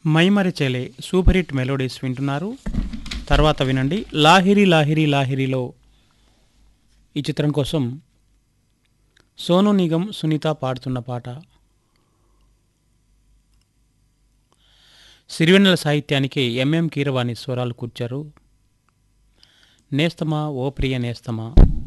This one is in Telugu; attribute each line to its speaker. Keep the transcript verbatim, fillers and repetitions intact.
Speaker 1: మైమరిచేలే సూపర్ హిట్ మెలోడీస్ వింటున్నారు. తర్వాత వినండి లాహిరి లాహిరి లాహిరిలో ఈ చిత్రం కోసం సోను నిగమ్ సునీత పాడుతున్న పాట. సిరివెన్నెల సాహిత్యానికి ఎంఎం కీరవాణి స్వరాలు కూర్చారు. నేస్తమా ఓ ప్రియ నేస్తమా